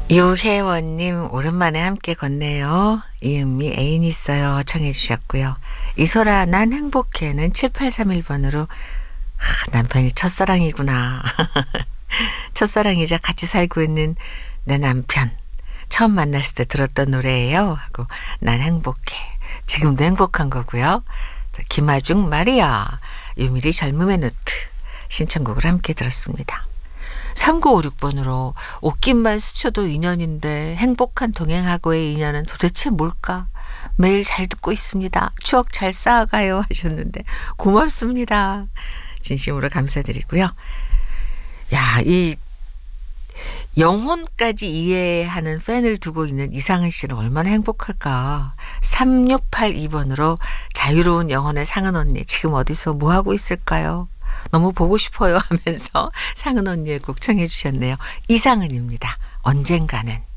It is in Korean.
유혜원님 오랜만에 함께 걷네요. 이은미 애인 있어요 청해 주셨고요. 이소라 난 행복해는 7831번으로 남편이 첫사랑이구나. 첫사랑이자 같이 살고 있는 내 남편. 처음 만났을 때 들었던 노래예요 하고 난 행복해. 지금도 행복한 거고요. 김아중 마리아 유미리 젊음의 노트 신청곡을 함께 들었습니다. 3956번으로 옷깃만 스쳐도 인연인데 행복한 동행하고의 인연은 도대체 뭘까? 매일 잘 듣고 있습니다. 추억 잘 쌓아가요 하셨는데 고맙습니다. 진심으로 감사드리고요. 야, 이 영혼까지 이해하는 팬을 두고 있는 이상은 씨는 얼마나 행복할까. 3682번으로 자유로운 영혼의 상은 언니 지금 어디서 뭐하고 있을까요? 너무 보고 싶어요 하면서 상은 언니의 곡 청해 주셨네요. 이상은입니다. 언젠가는.